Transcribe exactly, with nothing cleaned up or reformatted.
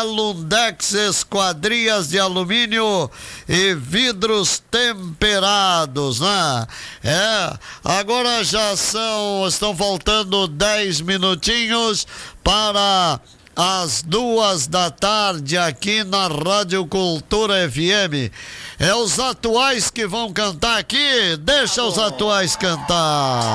Alundex Esquadrias de Alumínio e vidros temperados, né? É, agora já são, estão faltando dez minutinhos para às duas da tarde aqui na Rádio Cultura F M. É os atuais que vão cantar aqui? Deixa os atuais cantar.